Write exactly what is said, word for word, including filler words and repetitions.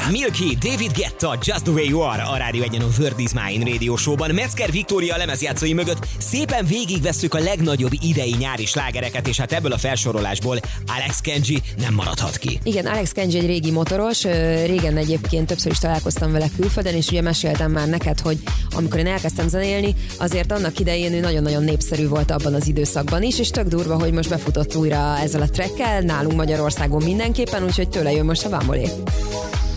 Milky, David Guetta, Just the Way You Are a Rádió Egyen a Word is Mine Radio Show-ban. Metzger Viktória a lemezjátszói mögött szépen végigvesszük a legnagyobb idei nyári slágereket, és hát ebből a felsorolásból Alex Kenji nem maradhat ki. Igen, Alex Kenji egy régi motoros, régen egyébként többször is találkoztam vele külföldön, és ugye meséltem már neked, hogy amikor én elkezdtem zenélni, azért annak idején ő nagyon-nagyon népszerű volt abban az időszakban is, és tök durva, hogy most befutott újra ezzel a trackkel, nálunk Magyarországon mindenképpen, úgyhogy tőle jön most a Bambolé.